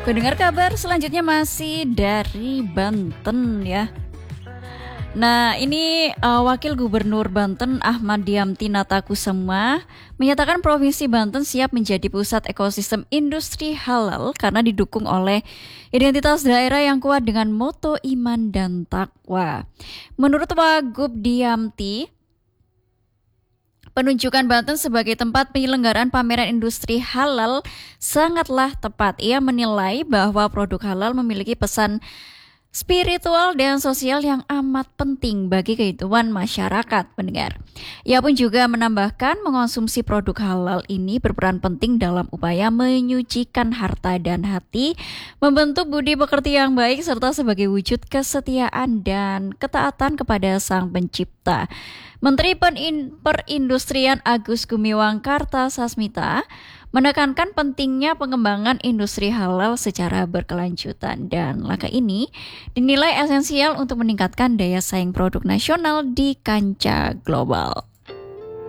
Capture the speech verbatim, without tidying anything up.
Pendengar kabar selanjutnya masih dari Banten ya. Nah ini uh, Wakil Gubernur Banten Ahmad Diamti Natakusuma menyatakan Provinsi Banten siap menjadi pusat ekosistem industri halal karena didukung oleh identitas daerah yang kuat dengan moto iman dan takwa. Menurut Wagub Diamti, penunjukan Banten sebagai tempat penyelenggaraan pameran industri halal sangatlah tepat. Ia menilai bahwa produk halal memiliki pesan spiritual dan sosial yang amat penting bagi kehidupan masyarakat pendengar. Ia pun juga menambahkan mengonsumsi produk halal ini berperan penting dalam upaya menyucikan harta dan hati, membentuk budi pekerti yang baik serta sebagai wujud kesetiaan dan ketaatan kepada Sang Pencipta. Menteri Perindustrian Agus Gumiwang Kartasasmita menekankan pentingnya pengembangan industri halal secara berkelanjutan dan langkah ini dinilai esensial untuk meningkatkan daya saing produk nasional di kancah global.